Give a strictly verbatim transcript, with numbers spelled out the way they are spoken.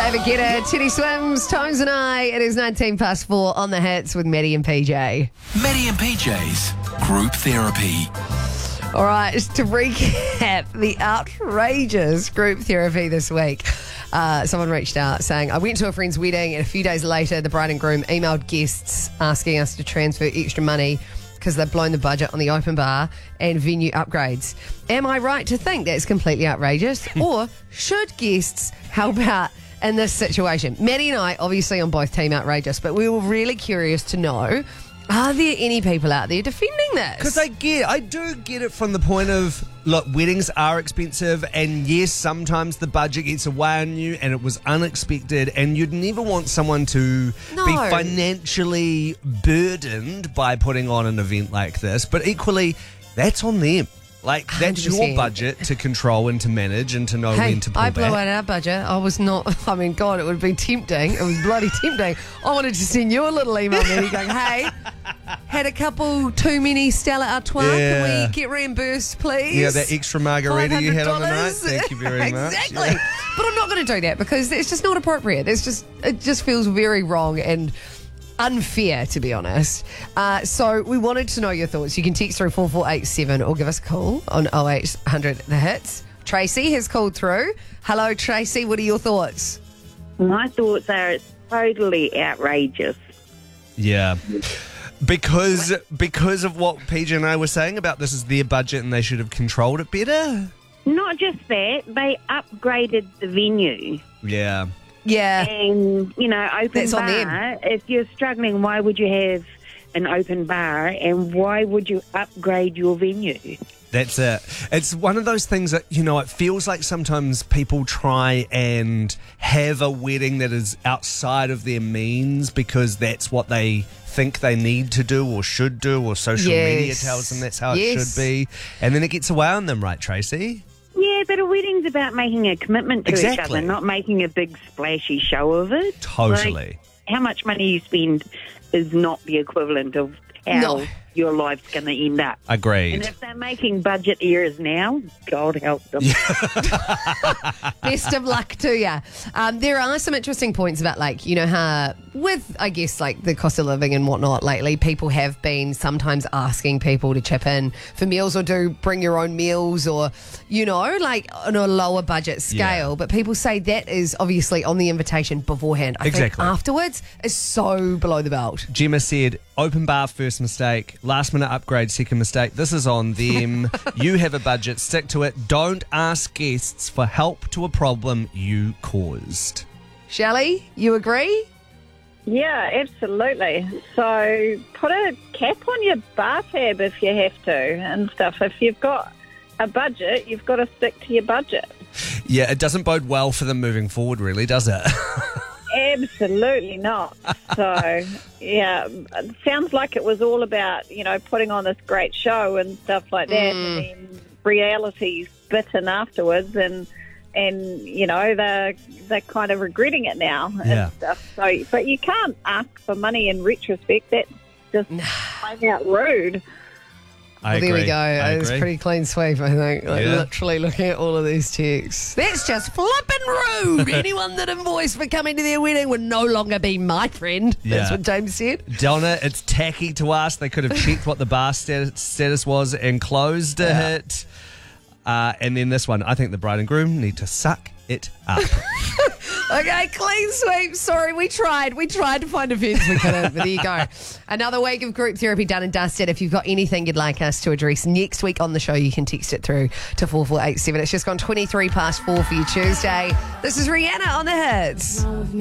David Guetta, Teddy Swims, Tones and I. It is nineteen past four on the hits with Maddie and P J. Maddie and P J's Group Therapy. All right, to recap the outrageous group therapy this week. Uh, someone reached out saying, I went to a friend's wedding and a few days later the bride and groom emailed guests asking us to transfer extra money because they've blown the budget on the open bar and venue upgrades. Am I right to think that's completely outrageous? Or should guests help out in this situation? Maddie and I, obviously on both team outrageous, but we were really curious to know, are there any people out there defending this? Because I get, I do get it from the point of, look, weddings are expensive, and yes, sometimes the budget gets away on you, and it was unexpected, and you'd never want someone to No. be financially burdened by putting on an event like this. But equally, that's on them. Like, that's one hundred your percent. budget to control and to manage and to know Hey, when to pull I back. blew out our budget. I was not, I mean, God, it would be tempting. It was bloody tempting. I wanted to send you a little email, Maddie, going, hey, had a couple too many Stella Artois. Yeah. Can we get reimbursed, please? Yeah, that extra margarita you had on the night. five hundred dollars. Thank you very much. Exactly. Yeah. But I'm not going to do that because it's just not appropriate. It's just, it just feels very wrong and unfair, to be honest. Uh, so we wanted to know your thoughts. You can text through four four eight seven or give us a call on oh eight hundred the hits. Tracy has called through. Hello, Tracy. What are your thoughts? My thoughts are it's totally outrageous. Yeah. Because because of what P J and I were saying about this is their budget and they should have controlled it better. Not just that, they upgraded the venue. Yeah. Yeah. And, you know, open That's on bar, them. if you're struggling, why would you have an open bar and why would you upgrade your venue? That's it. It's one of those things that, you know, it feels like sometimes people try and have a wedding that is outside of their means because that's what they think they need to do or should do, or social Yes. media tells them that's how it Yes. should be. And then it gets away on them, right, Tracy? Yeah, but a wedding's about making a commitment to each Exactly. other, not making a big splashy show of it. Totally. Like, how much money you spend is not the equivalent of how No. your life's going to end up. Agreed. And if they're making budget ears now, God help them. Best of luck to you. Um, there are some interesting points about, like, you know, how with, I guess, like the cost of living and whatnot lately, people have been sometimes asking people to chip in for meals or do bring your own meals or, you know, like on a lower budget scale. Yeah. But people say that is obviously on the invitation beforehand. I Exactly. think afterwards is so below the belt. Gemma said, open bar first mistake, last minute upgrade second mistake. This is on them. You have a budget, stick to it. Don't ask guests for help to a problem you caused. Shelley, you agree? Yeah, absolutely. So put a cap on your bar tab if you have to and stuff. If you've got a budget, you've got to stick to your budget. Yeah, it doesn't bode well for them moving forward, really, does it? Absolutely not. So, yeah, it sounds like it was all about, you know, putting on this great show and stuff like that, and then reality's bitten afterwards, and and you know they're they're kind of regretting it now and Yeah. stuff. So, but you can't ask for money in retrospect. That's just plain out rude. I Well, there we agree. go. I It was agree. pretty clean sweep, I think. Like, Yeah. literally looking at all of these texts. That's just flippin' rude. Anyone that invoiced for coming to their wedding would no longer be my friend. That's Yeah. what James said. Donna, it's tacky to us. They could have checked what the bar status, status was and closed it. Uh, and then this one, I think the bride and groom need to suck it up. Okay, clean sweep. Sorry, we tried. We tried to find a fence. We couldn't, but there you go. Another week of group therapy done and dusted. If you've got anything you'd like us to address next week on the show, you can text it through to four four eight seven. It's just gone twenty-three past four for you Tuesday. This is Rihanna on the hits.